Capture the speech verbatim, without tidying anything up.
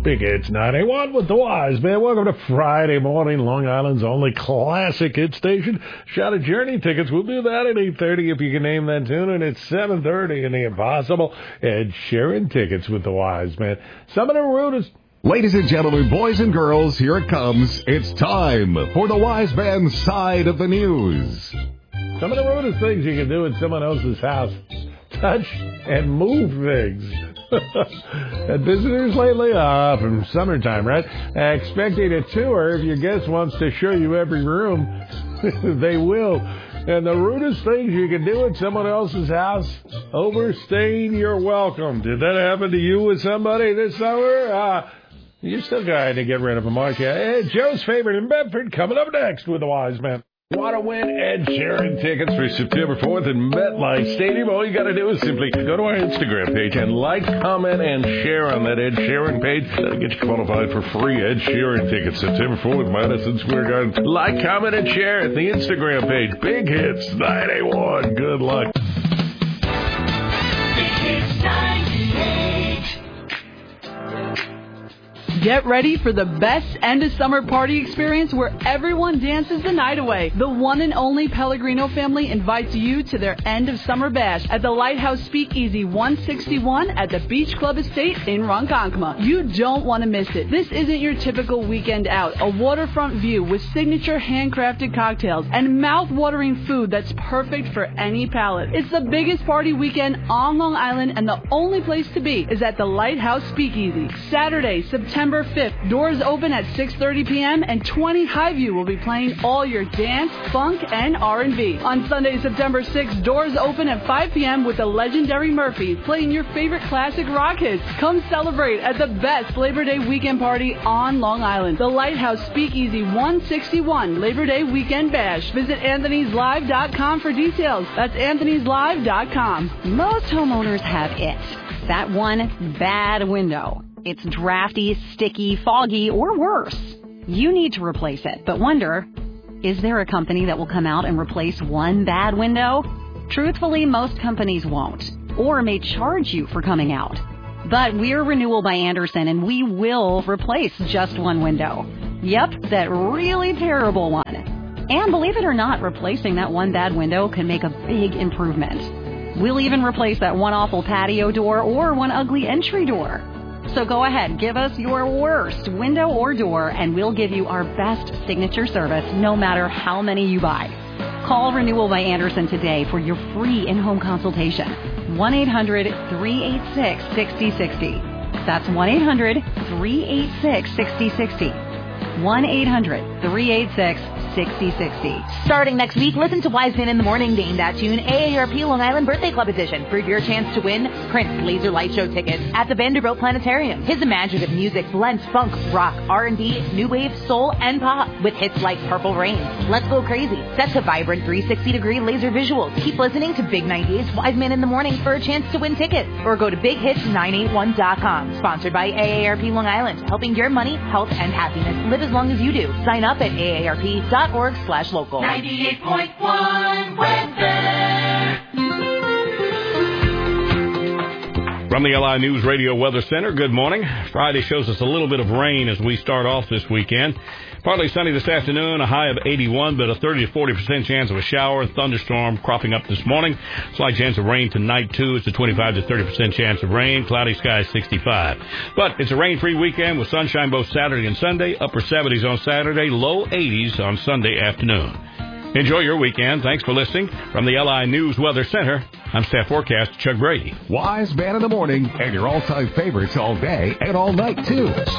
Big Hits ninety-one with the Wise Man. Welcome to Friday morning, Long Island's only classic hit station. Shout at Journey tickets. We'll do that at eight thirty if you can name that tune. And it's seven thirty in the Impossible. Ed Sheeran tickets with the Wise Man. Some of the rudest... Ladies and gentlemen, boys and girls, here it comes. It's time for the Wise Man's Side of the News. Some of the rudest things you can do in someone else's house. Touch and move things. And visitors lately, uh, from summertime, right? Expecting a tour. If your guest wants to show you every room, they will. And the rudest things you can do at someone else's house, overstaying your welcome. Did that happen to you with somebody this summer? Uh, you're still trying to get rid of them, aren't you? Hey, Joe's favorite in Bedford coming up next with the Wise Man. Want to win Ed Sheeran tickets for September fourth in MetLife Stadium? All you got to do is simply go to our Instagram page and like, comment, and share on that Ed Sheeran page. That'll get you qualified for free Ed Sheeran tickets September fourth, Madison Square Garden. Like, comment, and share at the Instagram page. Big Hits ninety-one. Good luck. Big Hits ninety-eight. Get ready for the best end of summer party experience where everyone dances the night away. The one and only Pellegrino family invites you to their end of summer bash at the Lighthouse Speakeasy one sixty-one at the Beach Club Estate in Ronkonkoma. You don't want to miss it. This isn't your typical weekend out. A waterfront view with signature handcrafted cocktails and mouth-watering food that's perfect for any palate. It's the biggest party weekend on Long Island, and the only place to be is at the Lighthouse Speakeasy. Saturday, September fifth. Doors open at six thirty p.m. and twenty Highview will be playing all your dance, funk, and R and B. On Sunday, September sixth, doors open at five p.m. with the legendary Murphys playing your favorite classic rock hits. Come celebrate at the best Labor Day weekend party on Long Island. The Lighthouse Speakeasy one sixty-one Labor Day Weekend Bash. Visit anthonys live dot com for details. That's anthonys live dot com. Most homeowners have it. That one bad window. It's drafty, sticky, foggy, or worse. You need to replace it, but wonder, is there a company that will come out and replace one bad window? Truthfully, most companies won't, or may charge you for coming out. But we're Renewal by Andersen, and we will replace just one window. Yep, that really terrible one. And believe it or not, replacing that one bad window can make a big improvement. We'll even replace that one awful patio door or one ugly entry door. So go ahead, give us your worst window or door, and we'll give you our best signature service no matter how many you buy. Call Renewal by Andersen today for your free in-home consultation. one eight hundred three eight six six zero six zero. That's one eight hundred three eight six six zero six zero. one eight hundred three eight six sixty sixty. Starting next week, listen to Wise Man in the Morning, name that tune, A A R P Long Island Birthday Club Edition, for your chance to win Prince Laser Light Show tickets at the Vanderbilt Planetarium. His imaginative music blends funk, rock, R and B, new wave, soul, and pop with hits like Purple Rain, Let's Go Crazy, set to vibrant three sixty degree laser visuals. Keep listening to Big ninety-eight's Wise Man in the Morning for a chance to win tickets, or go to big hits nine eight one dot com. Sponsored by A A R P Long Island, helping your money, health, and happiness live as long as you do. Sign up at A A R P dot org slash local. ninety-eight point one weather. From the L I News Radio Weather Center, good morning. Friday shows us a little bit of rain as we start off this weekend. Partly sunny this afternoon, a high of eighty-one, but a thirty to forty percent chance of a shower and thunderstorm cropping up this morning. Slight chance of rain tonight, too. It's a twenty-five to thirty percent chance of rain. Cloudy skies, sixty-five. But it's a rain-free weekend with sunshine both Saturday and Sunday. Upper seventies on Saturday, low eighties on Sunday afternoon. Enjoy your weekend. Thanks for listening. From the L I News Weather Center, I'm staff forecaster Chuck Brady. Wise Man in the Morning and your all-time favorites all day and all night, too.